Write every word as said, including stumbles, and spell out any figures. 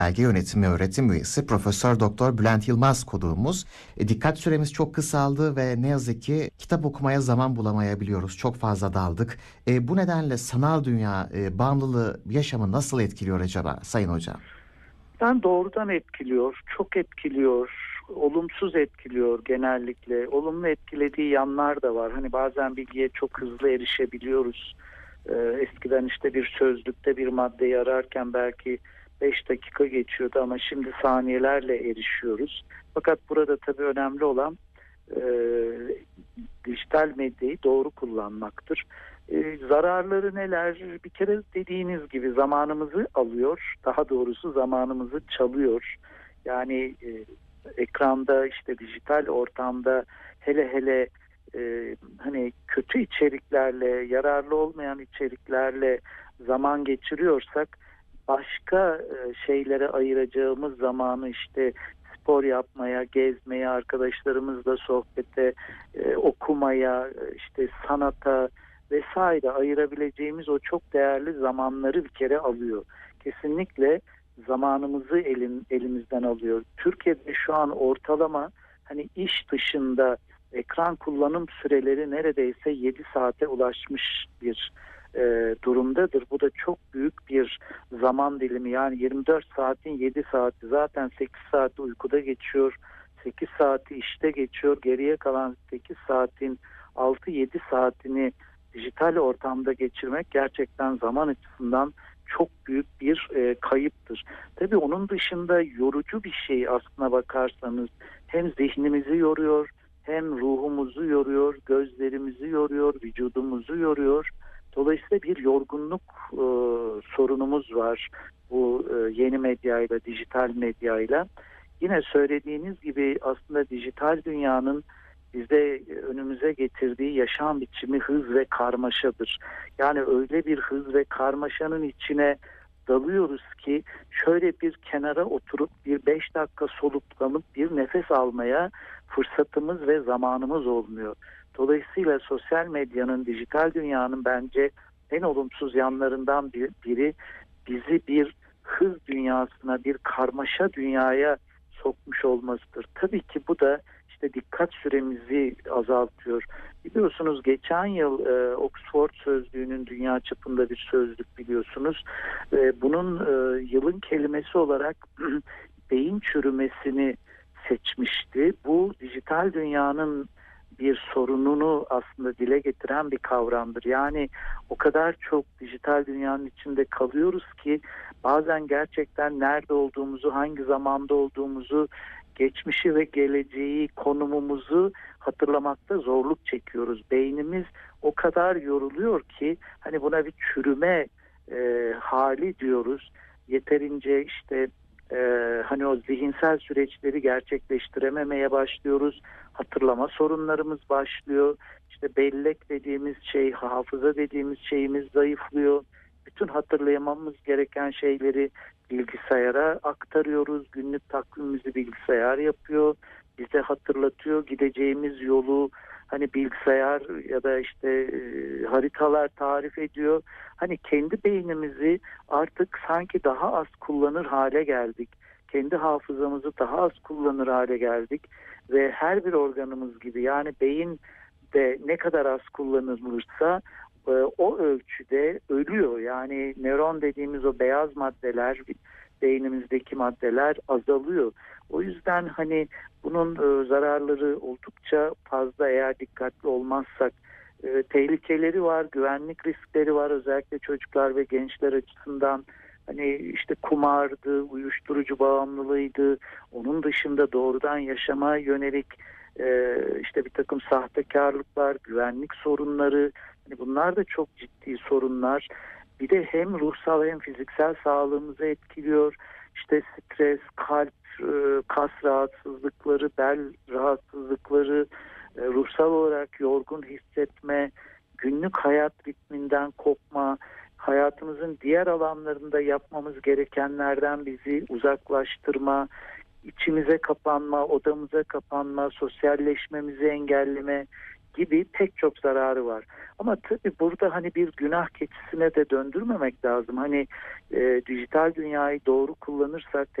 Belge Yönetimi Öğretim Üyesi Profesör Doktor Bülent Yılmaz konuğumuz. E, dikkat süremiz çok kısaldı ve ne yazık ki kitap okumaya zaman bulamayabiliyoruz. Çok fazla daldık. E, bu nedenle sanal dünya e, bağımlılığı yaşamı nasıl etkiliyor acaba Sayın Hocam? Ben doğrudan etkiliyor, çok etkiliyor, olumsuz etkiliyor genellikle. Olumlu etkilediği yanlar da var. Hani bazen bilgiye çok hızlı erişebiliyoruz. Ee, eskiden işte bir sözlükte bir maddeyi ararken belki beş dakika geçiyordu ama şimdi saniyelerle erişiyoruz. Fakat burada tabii önemli olan e, dijital medyayı doğru kullanmaktır. E, zararları neler? Bir kere dediğiniz gibi zamanımızı alıyor. Daha doğrusu zamanımızı çalıyor. Yani e, ekranda işte dijital ortamda hele hele e, hani kötü içeriklerle, yararlı olmayan içeriklerle zaman geçiriyorsak başka e, şeylere ayıracağımız zamanı işte spor yapmaya, gezmeye, arkadaşlarımızla sohbete, e, okumaya, işte sanata vesaire ayırabileceğimiz o çok değerli zamanları bir kere alıyor. Kesinlikle zamanımızı elin, elimizden alıyor. Türkiye'de şu an ortalama hani iş dışında ekran kullanım süreleri neredeyse yedi saate ulaşmış bir e, durumdadır. Bu da çok büyük bir zaman dilimi. Yani yirmi dört saatin yedi saati zaten sekiz saati uykuda geçiyor. sekiz saati işte geçiyor. Geriye kalan sekiz saatin altı yedi saatini dijital ortamda geçirmek gerçekten zaman açısından çok büyük bir e, kayıptır. Tabii onun dışında yorucu bir şey aslına bakarsanız. Hem zihnimizi yoruyor, hem ruhumuzu yoruyor, gözlerimizi yoruyor, vücudumuzu yoruyor. Dolayısıyla bir yorgunluk e, sorunumuz var bu e, yeni medyayla, dijital medyayla. Yine söylediğiniz gibi aslında dijital dünyanın bize önümüze getirdiği yaşam biçimi hız ve karmaşadır. Yani öyle bir hız ve karmaşanın içine dalıyoruz ki şöyle bir kenara oturup bir beş dakika soluklanıp bir nefes almaya fırsatımız ve zamanımız olmuyor. Dolayısıyla sosyal medyanın, dijital dünyanın bence en olumsuz yanlarından biri bizi bir hız dünyasına, bir karmaşa dünyaya sokmuş olmasıdır. Tabii ki bu da işte dikkat süremizi azaltıyor. Biliyorsunuz geçen yıl e, Oxford Sözlüğü'nün dünya çapında bir sözlük biliyorsunuz. E, bunun e, yılın kelimesi olarak beyin çürümesini seçmişti. Bu dijital dünyanın bir sorununu aslında dile getiren bir kavramdır. Yani o kadar çok dijital dünyanın içinde kalıyoruz ki bazen gerçekten nerede olduğumuzu, hangi zamanda olduğumuzu, geçmişi ve geleceği, konumumuzu hatırlamakta zorluk çekiyoruz. Beynimiz o kadar yoruluyor ki hani buna bir çürüme e, hali diyoruz. Yeterince işte e, hani o zihinsel süreçleri gerçekleştirememeye başlıyoruz. Hatırlama sorunlarımız başlıyor. İşte bellek dediğimiz şey, hafıza dediğimiz şeyimiz zayıflıyor. Bütün hatırlayamamız gereken şeyleri bilgisayara aktarıyoruz. Günlük takvimimizi bilgisayar yapıyor. Bize hatırlatıyor gideceğimiz yolu. Hani bilgisayar ya da işte e, haritalar tarif ediyor. Hani kendi beynimizi artık sanki daha az kullanır hale geldik. Kendi hafızamızı daha az kullanır hale geldik. Ve her bir organımız gibi yani beyin de ne kadar az kullanılırsa e, o ölçüde ölüyor. Yani nöron dediğimiz o beyaz maddeler, beynimizdeki maddeler azalıyor. O yüzden hani bunun e, zararları oldukça fazla eğer dikkatli olmazsak. E, tehlikeleri var, güvenlik riskleri var özellikle çocuklar ve gençler açısından. Hani işte kumardı, uyuşturucu bağımlılığıydı, onun dışında doğrudan yaşama yönelik e, işte bir takım sahtekarlıklar, güvenlik sorunları, hani bunlar da çok ciddi sorunlar. Bir de hem ruhsal hem fiziksel sağlığımızı etkiliyor. İşte stres, kalp, e, kas rahatsızlıkları, bel rahatsızlıkları, e, ruhsal olarak yorgun hissetme, günlük hayat ritminden kopma, hayatımızın diğer alanlarında yapmamız gerekenlerden bizi uzaklaştırma, içimize kapanma, odamıza kapanma, sosyalleşmemizi engelleme gibi pek çok zararı var. Ama tabii burada hani bir günah keçisine de döndürmemek lazım. Hani e, dijital dünyayı doğru kullanırsak